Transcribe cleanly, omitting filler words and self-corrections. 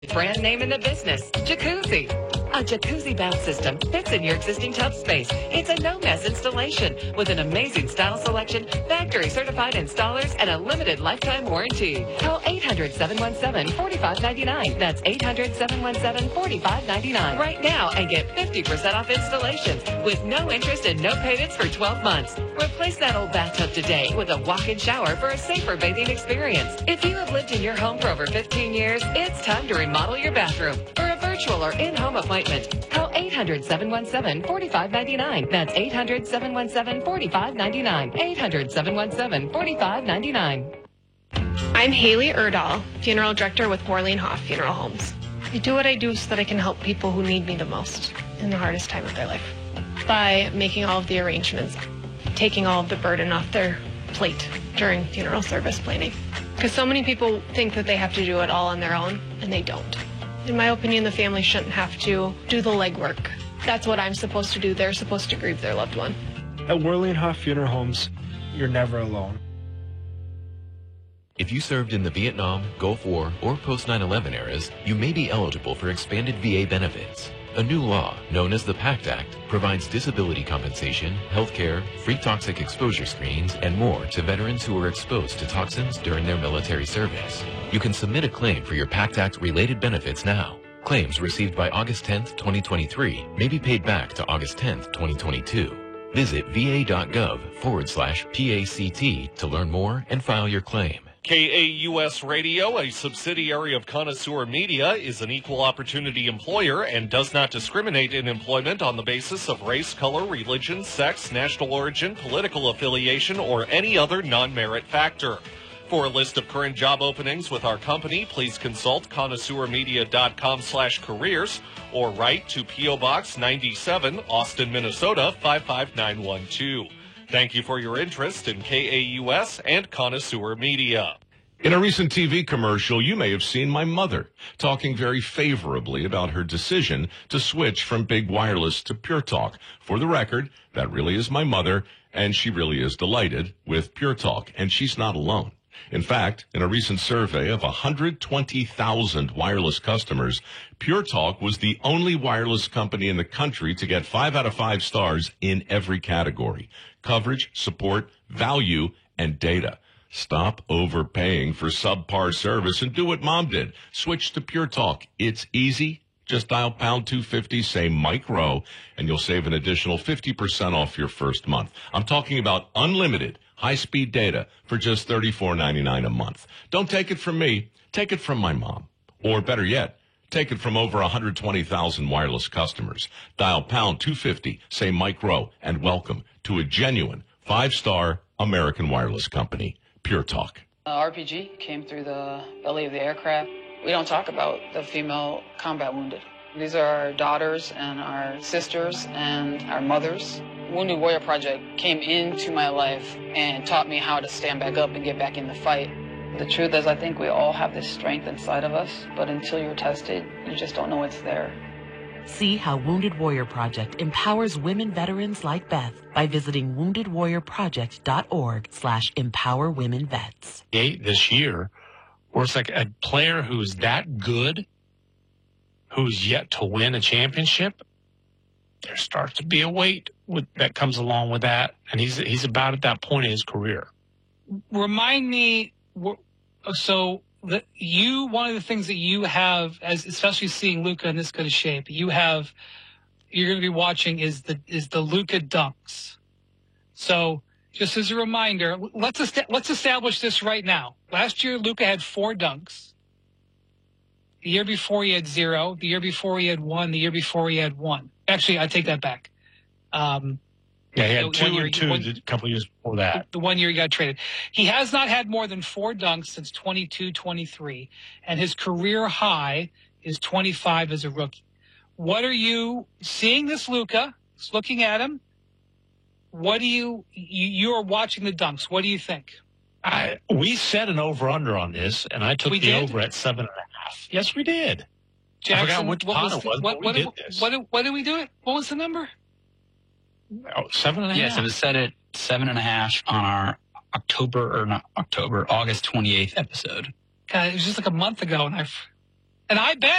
Brand name in the business, Jacuzzi. A Jacuzzi bath system fits in your existing tub space. It's a no-mess installation with an amazing style selection, factory-certified installers, and a limited lifetime warranty. Call 800-717-4599. That's 800-717-4599 right now and get 50% off installations with no interest and no payments for 12 months. Replace that old bathtub today with a walk-in shower for a safer bathing experience. If you have lived in your home for over 15 years, it's time to remodel your bathroom. For a virtual or in-home appointment, call 800-717-4599. That's 800-717-4599. 800-717-4599. I'm Haley Erdahl, Funeral Director with Warleen Hoff Funeral Homes. I do what I do so that I can help people who need me the most in the hardest time of their life by making all of the arrangements, taking all of the burden off their plate during funeral service planning. Because so many people think that they have to do it all on their own, and they don't. In my opinion, the family shouldn't have to do the legwork. That's what I'm supposed to do. They're supposed to grieve their loved one. At Warleen Hoff Funeral Homes, you're never alone. If you served in the Vietnam, Gulf War, or post-9/11 eras, you may be eligible for expanded VA benefits. A new law, known as the PACT Act, provides disability compensation, health care, free toxic exposure screenings, and more to veterans who were exposed to toxins during their military service. You can submit a claim for your PACT Act-related benefits now. Claims received by August 10th, 2023 may be paid back to August 10th, 2022. Visit va.gov/PACT to learn more and file your claim. KAUS Radio, a subsidiary of Connoisseur Media, is an equal opportunity employer and does not discriminate in employment on the basis of race, color, religion, sex, national origin, political affiliation, or any other non-merit factor. For a list of current job openings with our company, please consult connoisseurmedia.com/careers or write to P.O. Box 97, Austin, Minnesota 55912. Thank you for your interest in KAUS and Connoisseur Media. In a recent TV commercial, you may have seen my mother talking very favorably about her decision to switch from big wireless to Pure Talk. For the record, that really is my mother, and she really is delighted with Pure Talk, and she's not alone. In fact, in a recent survey of 120,000 wireless customers, Pure Talk was the only wireless company in the country to get 5 out of 5 stars in every category: coverage, support, value, and data. Stop overpaying for subpar service and do what Mom did. Switch to Pure Talk. It's easy. Just dial pound 250, say Mike Rowe, and you'll save an additional 50% off your first month. I'm talking about unlimited high-speed data for just $34.99 a month. Don't take it from me. Take it from my mom. Or better yet, take it from over 120,000 wireless customers. Dial pound 250, say Mike Rowe, and welcome to a genuine 5-star American wireless company, Pure Talk. RPG came through the belly of the aircraft. We don't talk about the female combat wounded. These are our daughters and our sisters and our mothers. Wounded Warrior Project came into my life and taught me how to stand back up and get back in the fight. The truth is, I think we all have this strength inside of us, but until you're tested, you just don't know it's there. See how Wounded Warrior Project empowers women veterans like Beth by visiting woundedwarriorproject.org/empowerwomenvets. This year, where it's like a player who's that good, who's yet to win a championship, there starts to be a weight that comes along with that, and he's about at that point in his career. Remind me, so one of the things that you have, as especially seeing Luka in this good of shape, you're going to be watching is the Luka dunks. So just as a reminder, let's establish this right now. Last year, Luka had 4 dunks. The year before he had 0. The year before he had 1. The year before he had 1. Actually, I take that back. He had 2 and 2 a couple years before that. The 1 year he got traded. He has not had more than 4 dunks since 22-23, and his career high is 25 as a rookie. What are you seeing this Luka? Looking at him. What do you are watching the dunks. What do you think? We set an over-under on this, and I took the over at 7.5. Yes, we did. Jackson, I forgot which pot it was, but we did this. What did we do it? What was the number? 7.5. Yes, it was set at 7.5 on our August 28th episode. God, it was just like a month ago, and And I bet